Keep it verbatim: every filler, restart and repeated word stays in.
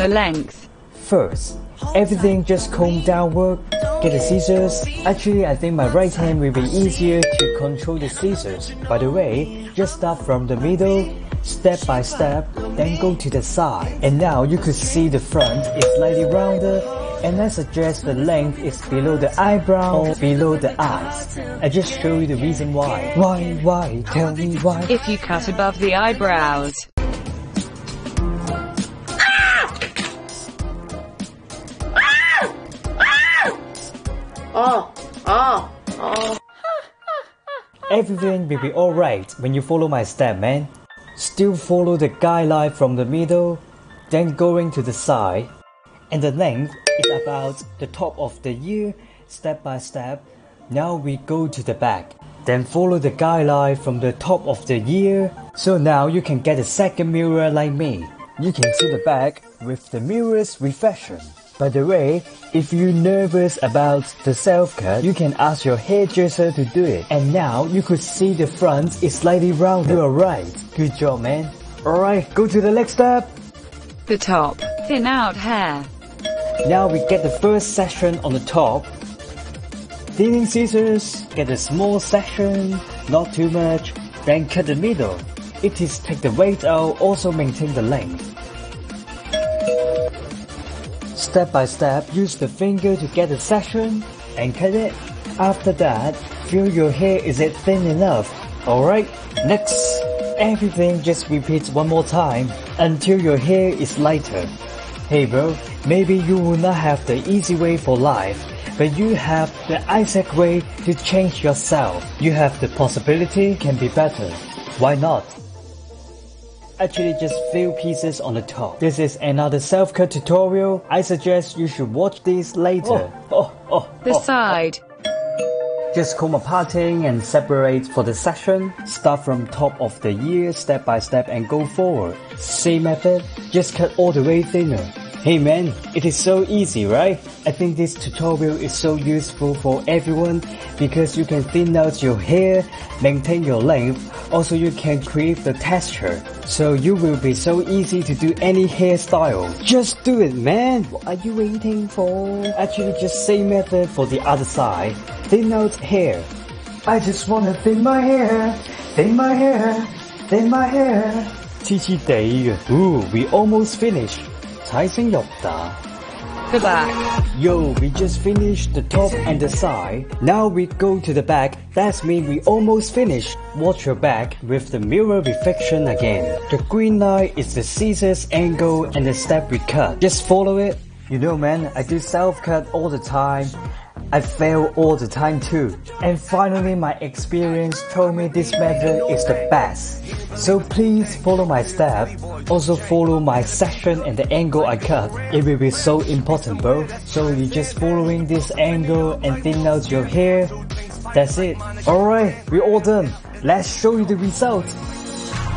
the length. First, everything just comb downward. Get the scissors. Actually, I think my right hand will be easier to control the scissors. By the way, just start from the middle, step by step, then go to the side. And now you could see the front is slightly rounder, and I suggest the length is below the eyebrow or below the eyes. I just show you the reason why. Why, why? Tell me why. If you cut above the eyebrows, Oh, oh, oh. Everything will be alright when you follow my step, man. Still follow the guideline from the middle, then going to the side. And the length is about the top of the ear, step by step. Now we go to the back. Then follow the guideline from the top of the ear. So now you can get a second mirror like me. You can see the back with the mirror's reflection. By the way, if you're nervous about the self-cut, you can ask your hairdresser to do it. And now you could see the front is slightly rounded. You're right. Good job, man. Alright, go to the next step. the top, thin out hair. Now we get the first section on the top. Thinning scissors, get a small section, not too much, then cut the middle. It is take the weight out, also maintain the length. Step by step, use the finger to get the section and cut it. After that, feel your hair is it thin enough. Alright, next, everything just repeat one more time until your hair is lighter. Hey bro, maybe you will not have the easy way for life, but you have the exact way to change yourself. You have the possibility can be better. Why not? Actually just few pieces on the top. This is another self-cut tutorial. I suggest you should watch this later. Oh, oh, oh, The oh, side. Just comb aparting and separate for the section. Start from top of the ear step by step and go forward. Same method, just cut all the way thinner. Hey man, it is so easy, right? I think this tutorial is so useful for everyone because you can thin out your hair, maintain your length, also you can create the texture. So you will be so easy to do any hairstyle. Just do it, man! What are you waiting for? Actually just same method for the other side. Thin out hair. I just wanna thin my hair, thin my hair, thin my hair.黐黐地嘅. Ooh, we almost finished.才升入打. The back. Yo, we just finished the top and the side. Now we go to the back. That means we almost finished. Watch your back with the mirror reflection again. The green line is the scissors angle and the step we cut. Just follow it. You know man, I do self-cut all the time. I fail all the time too. And finally my experience told me this method is the best. So please follow my step. Also follow my section and the angle I cut. It will be so important bro. So you just following this angle and thin out your hair. That's it. Alright, we're all done. Let's show you the result.